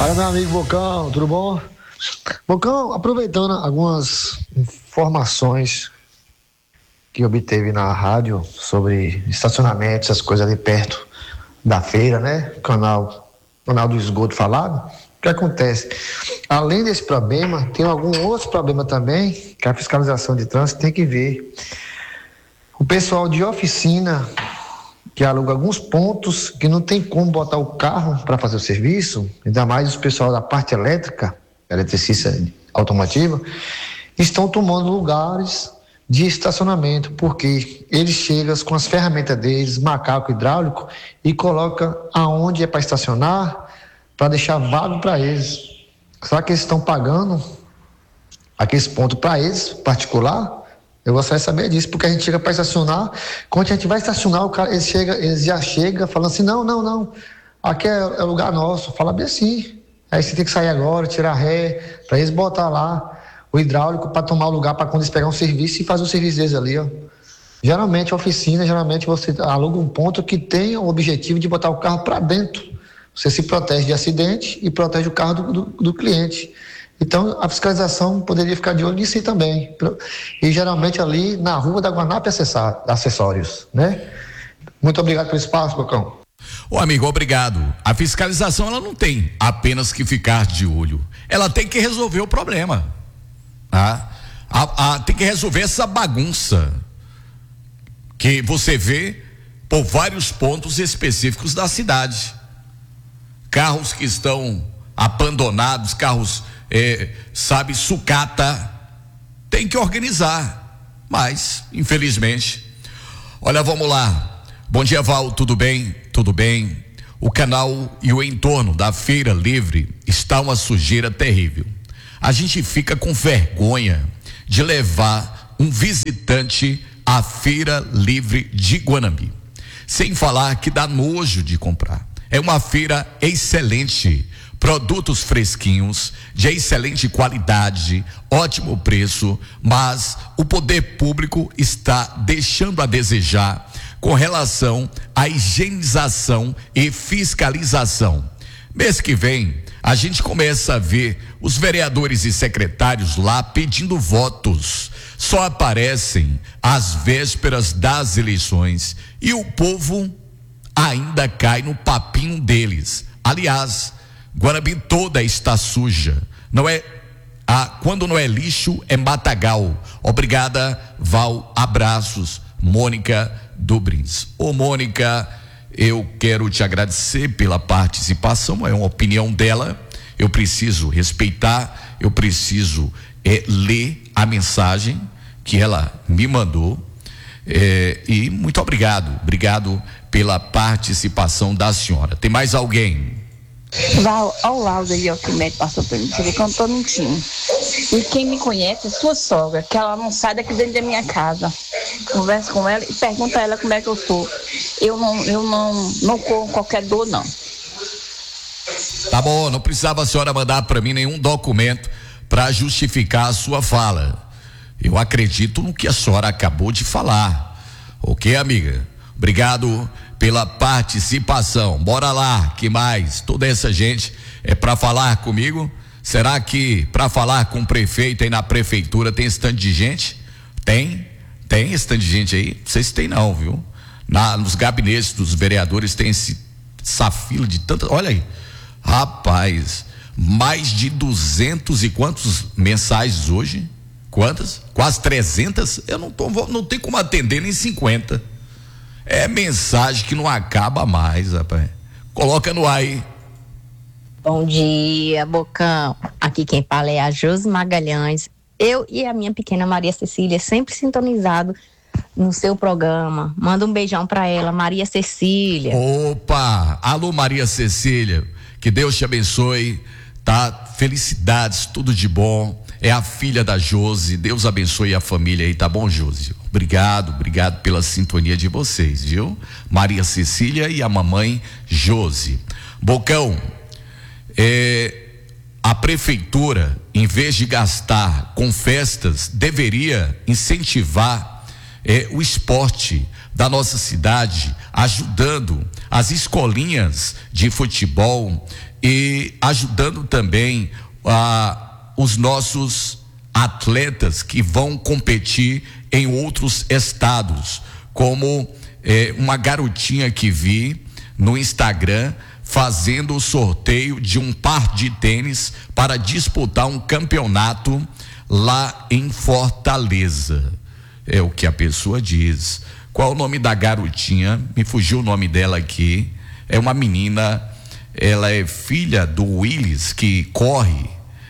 Fala, meu amigo Bocão, tudo bom? Bocão, aproveitando algumas informações que obteve na rádio sobre estacionamento, essas coisas ali perto da feira, né? Canal do esgoto falado. O que acontece? Além desse problema, tem algum outro problema também que a fiscalização de trânsito tem que ver. O pessoal de oficina que aluga alguns pontos que não tem como botar o carro para fazer o serviço, ainda mais o pessoal da parte elétrica, eletricista automotiva, estão tomando lugares de estacionamento, porque eles chegam com as ferramentas deles, macaco hidráulico, e colocam aonde é para estacionar, para deixar vago para eles. Será que eles estão pagando aqueles pontos para eles, particular? Eu gostaria de saber disso, porque a gente chega para estacionar, quando a gente vai estacionar, o cara, eles já chegam falando assim, não, aqui é lugar nosso, fala bem assim, aí você tem que sair agora, tirar ré, para eles botar lá o hidráulico para tomar o lugar, para quando eles pegar um serviço e fazer o serviço deles ali, ó. Geralmente, a oficina, você aluga um ponto que tem o objetivo de botar o carro para dentro, você se protege de acidente e protege o carro do cliente. Então, a fiscalização poderia ficar de olho nisso aí também. E geralmente ali na rua da Guanap Acessórios, né? Muito obrigado pelo espaço, Bocão. Ô amigo, obrigado. A fiscalização, ela não tem apenas que ficar de olho. Ela tem que resolver o problema. Tá? Tem que resolver essa bagunça que você vê por vários pontos específicos da cidade. Carros que estão abandonados, carros sucata, tem que organizar, mas infelizmente, olha, vamos lá. Bom dia, Val, tudo bem? Tudo bem. O canal e o entorno da Feira Livre está uma sujeira terrível. A gente fica com vergonha de levar um visitante à Feira Livre de Guanambi, sem falar que dá nojo de comprar. É uma feira excelente, produtos fresquinhos, de excelente qualidade, ótimo preço, mas o poder público está deixando a desejar com relação à higienização e fiscalização. Mês que vem, a gente começa a ver os vereadores e secretários lá pedindo votos. Só aparecem às vésperas das eleições e o povo ainda cai no papinho deles. Aliás, Guanambi toda está suja. Quando não é lixo, é matagal. Obrigada, Val. Abraços. Mônica Dubrins. Ô Mônica, eu quero te agradecer pela participação. É uma opinião dela. Eu preciso respeitar. Eu preciso ler a mensagem que ela me mandou. E muito obrigado. Obrigado pela participação da senhora. Tem mais alguém? Val, olha o áudio ali, ó, que o médico passou pra mim, você vê que eu não tô mentindo. E quem me conhece é sua sogra, que ela não sai daqui dentro da minha casa. Conversa com ela e pergunta a ela como é que eu tô. Eu não corro qualquer dor, não. Tá bom, não precisava a senhora mandar pra mim nenhum documento pra justificar a sua fala. Eu acredito no que a senhora acabou de falar. Ok, amiga? Obrigado pela participação. Bora lá, que mais? Toda essa gente é para falar comigo? Será que para falar com o prefeito aí na prefeitura tem esse tanto de gente? Tem esse tanto de gente aí? Não sei se tem não, viu? Nos gabinetes dos vereadores tem essa fila de tantas, olha aí, rapaz, mais de 200 e quantos mensais hoje? Quantas? Quase 300? Eu não tenho como atender nem 50. É mensagem que não acaba mais, rapaz. Coloca no ar aí. Bom dia, Bocão. Aqui quem fala é a Josi Magalhães. Eu e a minha pequena Maria Cecília, sempre sintonizado no seu programa. Manda um beijão pra ela, Maria Cecília. Opa! Alô, Maria Cecília. Que Deus te abençoe, tá? Felicidades, tudo de bom. É a filha da Josi. Deus abençoe a família aí, tá bom, Josi? Obrigado pela sintonia de vocês, viu? Maria Cecília e a mamãe Josi. Bocão, a prefeitura, em vez de gastar com festas, deveria incentivar o esporte da nossa cidade, ajudando as escolinhas de futebol e ajudando também os nossos atletas que vão competir em outros estados, como uma garotinha que vi no Instagram fazendo o sorteio de um par de tênis para disputar um campeonato lá em Fortaleza. É o que a pessoa diz. Qual o nome da garotinha? Me fugiu o nome dela aqui. É uma menina, ela é filha do Willis, que corre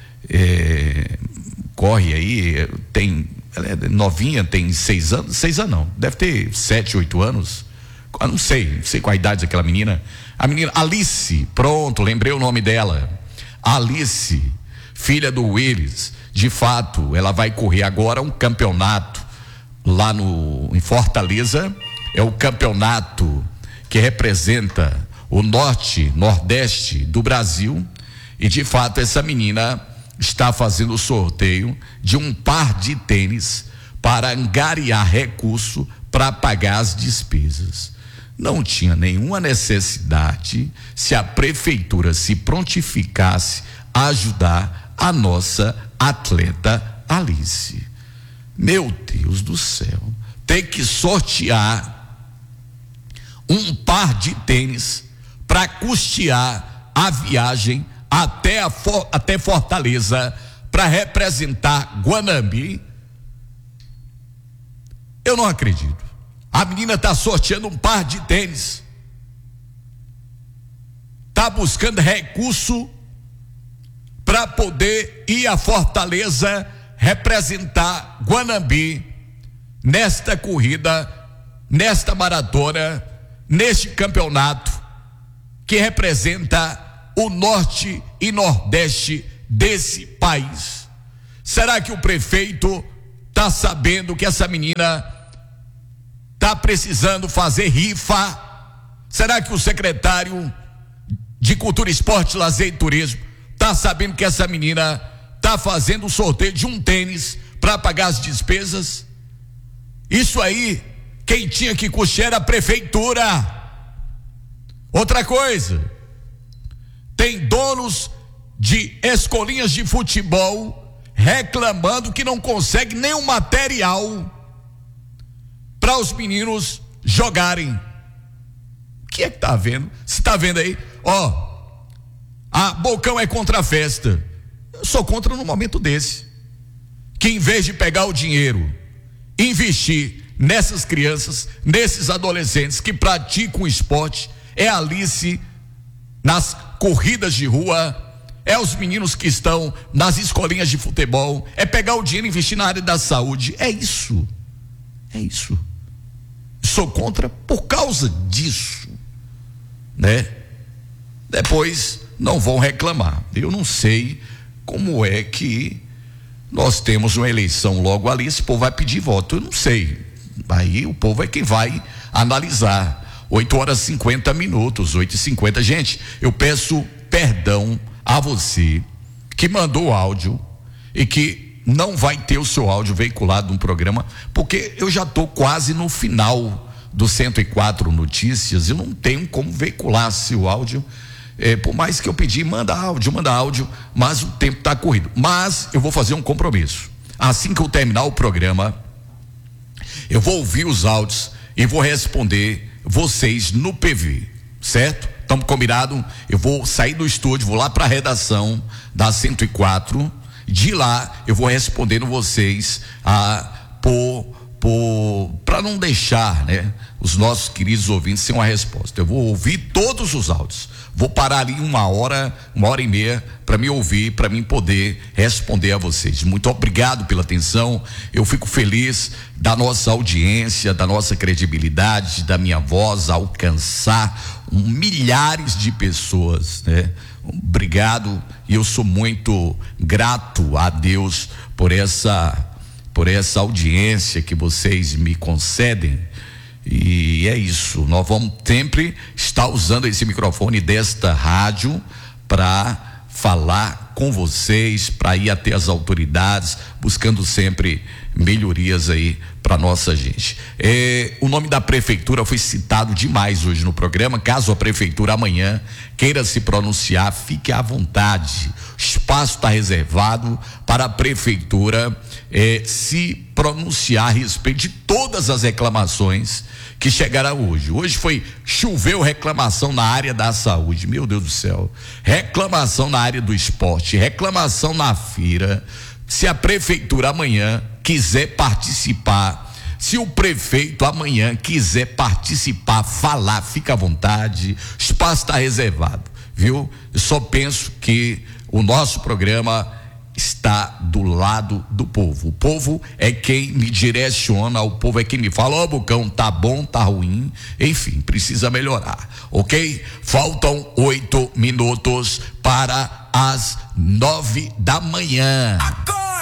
aí, ela é novinha, tem 6 anos, 6 anos não, deve ter 7, 8 anos, eu não sei qual a idade daquela menina. A menina Alice, pronto, lembrei o nome dela, Alice, filha do Willis. De fato, ela vai correr agora um campeonato lá em Fortaleza. É o campeonato que representa o nordeste do Brasil, e de fato essa menina está fazendo o sorteio de um par de tênis para angariar recurso para pagar as despesas. Não tinha nenhuma necessidade se a prefeitura se prontificasse a ajudar a nossa atleta Alice. Meu Deus do céu, ter que sortear um par de tênis para custear a viagem até Fortaleza para representar Guanambi. Eu não acredito. A menina está sorteando um par de tênis, está buscando recurso para poder ir a Fortaleza representar Guanambi nesta corrida, nesta maratona, neste campeonato que representa o norte e nordeste desse país. Será que o prefeito está sabendo que essa menina está precisando fazer rifa? Será que o secretário de Cultura, Esporte, Lazer e Turismo está sabendo que essa menina está fazendo o sorteio de um tênis para pagar as despesas? Isso aí, quem tinha que custear era a prefeitura. Outra coisa, tem donos de escolinhas de futebol reclamando que não consegue nenhum material para os meninos jogarem. O que é que tá vendo? Você tá vendo aí? A Bocão é contra a festa. Eu sou contra no momento desse, que em vez de pegar o dinheiro, investir nessas crianças, nesses adolescentes que praticam esporte, é a Alice nas corridas de rua, é os meninos que estão nas escolinhas de futebol, é pegar o dinheiro e investir na área da saúde. É isso. Sou contra por causa disso, né? Depois não vão reclamar. Eu não sei como é que nós temos uma eleição logo ali, esse povo vai pedir voto, eu não sei. Aí o povo é quem vai analisar. 8h50, 8h50. Gente, eu peço perdão a você que mandou áudio e que não vai ter o seu áudio veiculado no programa, porque eu já estou quase no final do 104 Notícias, eu não tenho como veicular seu áudio, por mais que eu pedi, manda áudio, mas o tempo está corrido. Mas eu vou fazer um compromisso. Assim que eu terminar o programa, eu vou ouvir os áudios e vou responder vocês no PV, certo? Estamos combinados? Eu vou sair do estúdio, vou lá para a redação da 104, de lá eu vou respondendo vocês para não deixar, né, os nossos queridos ouvintes sem uma resposta. Eu vou ouvir todos os áudios, vou parar ali 1h30 para me ouvir, para mim poder responder a vocês. Muito obrigado pela atenção, eu fico feliz da nossa audiência, da nossa credibilidade, da minha voz alcançar milhares de pessoas, né? Obrigado, e eu sou muito grato a Deus por essa audiência que vocês me concedem. E é isso, nós vamos sempre estar usando esse microfone desta rádio para falar com vocês, para ir até as autoridades, buscando sempre melhorias aí para nossa gente. O nome da prefeitura foi citado demais hoje no programa. Caso a prefeitura amanhã queira se pronunciar, fique à vontade. O espaço está reservado para a prefeitura se pronunciar a respeito de todas as reclamações que chegaram hoje. Hoje choveu reclamação na área da saúde, meu Deus do céu, reclamação na área do esporte, reclamação na feira. Se a prefeitura amanhã quiser participar, se o prefeito amanhã quiser participar, falar, fica à vontade, o espaço está reservado, viu? Eu só penso que o nosso programa está do lado do povo. O povo é quem me direciona, o povo é quem me fala: ó, Bocão, tá bom, tá ruim, enfim, precisa melhorar, ok? Faltam 8 minutos para as 9 da manhã.